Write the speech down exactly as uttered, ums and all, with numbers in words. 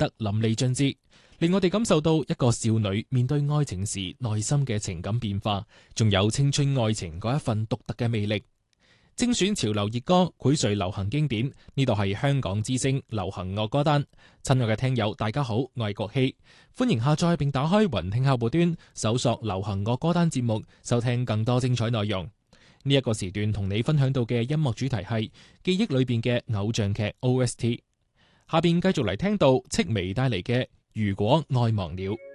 得淋漓盡致，令我哋感受到一個少女面對愛情時內心嘅情感變化，仲有青春愛情嗰一份獨特嘅魅力。精選潮流熱歌，薈萃流行經典，呢度係香港之聲流行樂歌單。親愛嘅聽友，大家好，我係國希，歡迎下載並打開雲聽客戶端，搜索流行樂歌單節目，收聽更多精彩內容。呢、這、一個時段同你分享到嘅音樂主題係記憶裏邊嘅偶像劇 O S T。下邊繼續嚟聽到戚薇帶嚟嘅《如果愛忘了》。